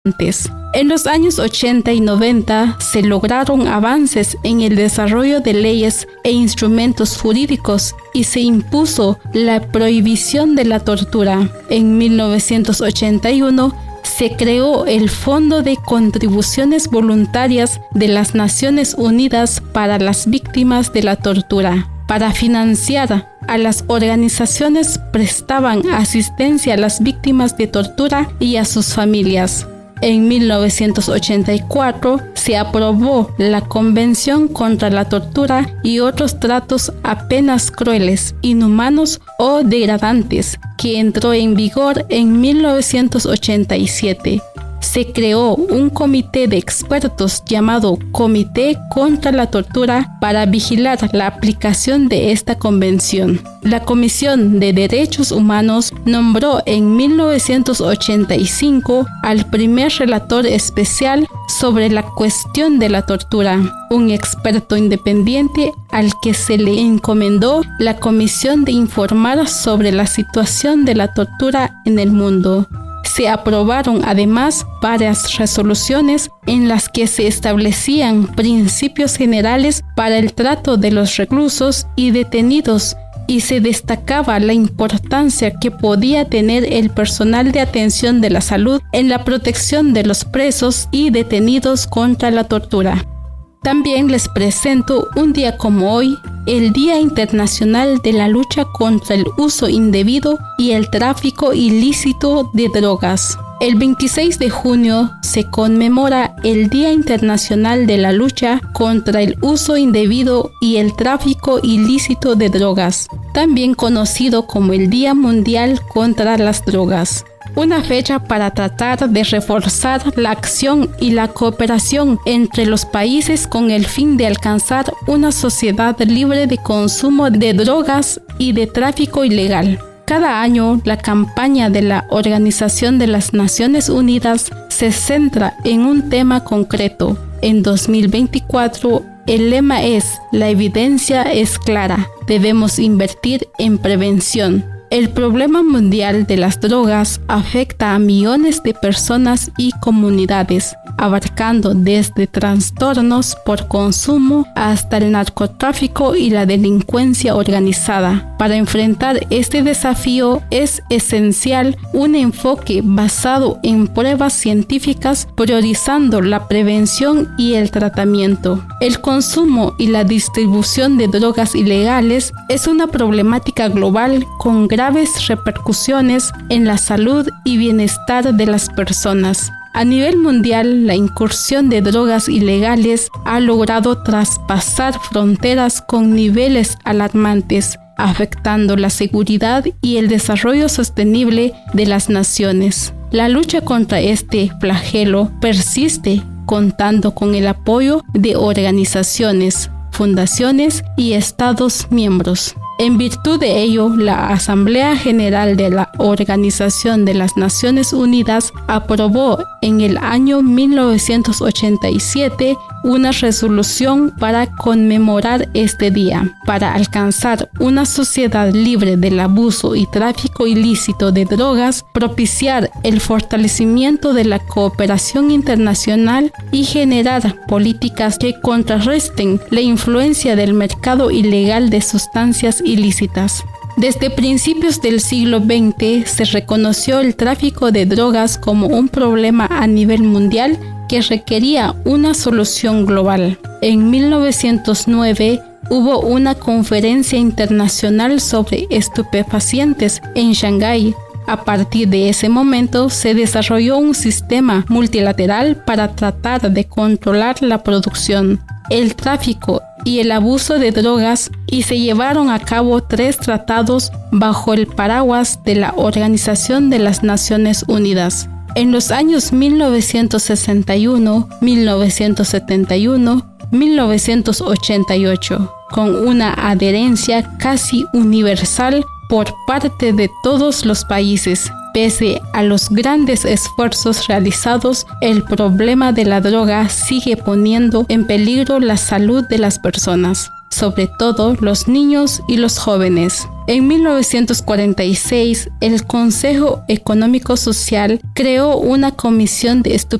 En los años 80 y 90 se lograron avances en el desarrollo de leyes e instrumentos jurídicos y se impuso la prohibición de la tortura. En 1981 se creó el Fondo de Contribuciones Voluntarias de las Naciones Unidas para las Víctimas de la Tortura. Para financiar a las organizaciones prestaban asistencia a las víctimas de tortura y a sus familias. En 1984 se aprobó la Convención contra la Tortura y otros tratos apenas crueles, inhumanos o degradantes, que entró en vigor en 1987. Se creó un comité de expertos llamado Comité contra la Tortura para vigilar la aplicación de esta convención. La Comisión de Derechos Humanos nombró en 1985 al primer relator especial sobre la cuestión de la tortura, un experto independiente al que se le encomendó la comisión de informar sobre la situación de la tortura en el mundo. Se aprobaron además varias resoluciones en las que se establecían principios generales para el trato de los reclusos y detenidos y se destacaba la importancia que podía tener el personal de atención de la salud en la protección de los presos y detenidos contra la tortura. También les presento un día como hoy, el Día Internacional de la Lucha contra el Uso Indebido y el Tráfico Ilícito de Drogas. El 26 de junio se conmemora el Día Internacional de la Lucha contra el Uso Indebido y el Tráfico Ilícito de Drogas, también conocido como el Día Mundial contra las Drogas. Una fecha para tratar de reforzar la acción y la cooperación entre los países con el fin de alcanzar una sociedad libre de consumo de drogas y de tráfico ilegal. Cada año, la campaña de la Organización de las Naciones Unidas se centra en un tema concreto. En 2024, el lema es: la evidencia es clara, debemos invertir en prevención. El problema mundial de las drogas afecta a millones de personas y comunidades, abarcando desde trastornos por consumo hasta el narcotráfico y la delincuencia organizada. Para enfrentar este desafío es esencial un enfoque basado en pruebas científicas, priorizando la prevención y el tratamiento. El consumo y la distribución de drogas ilegales es una problemática global con graves repercusiones en la salud y bienestar de las personas. A nivel mundial, la incursión de drogas ilegales ha logrado traspasar fronteras con niveles alarmantes, afectando la seguridad y el desarrollo sostenible de las naciones. La lucha contra este flagelo persiste, contando con el apoyo de organizaciones, fundaciones y Estados miembros. En virtud de ello, la Asamblea General de la Organización de las Naciones Unidas aprobó en el año 1987 una resolución para conmemorar este día, para alcanzar una sociedad libre del abuso y tráfico ilícito de drogas, propiciar el fortalecimiento de la cooperación internacional y generar políticas que contrarresten la influencia del mercado ilegal de sustancias ilícitas. Desde principios del siglo XX se reconoció el tráfico de drogas como un problema a nivel mundial que requería una solución global. En 1909 hubo una conferencia internacional sobre estupefacientes en Shanghái. A partir de ese momento se desarrolló un sistema multilateral para tratar de controlar la producción, el tráfico y el abuso de drogas, y se llevaron a cabo 3 tratados bajo el paraguas de la Organización de las Naciones Unidas. En los años 1961, 1971, 1988, con una adherencia casi universal por parte de todos los países. Pese a los grandes esfuerzos realizados, el problema de la droga sigue poniendo en peligro la salud de las personas. sobre todo los niños y los jóvenes. En 1946, el Consejo Económico Social creó una comisión de